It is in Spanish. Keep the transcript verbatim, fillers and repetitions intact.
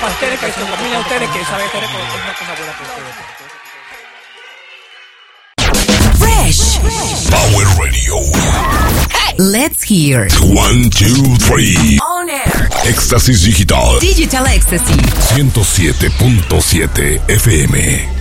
ustedes que son familia, ustedes que saben que es una cosa buena para ustedes. Fresh. Power Radio. Hey. Let's hear. One, two, three. On air. Éxtasis Digital. Digital Ecstasy. ciento siete punto siete F M.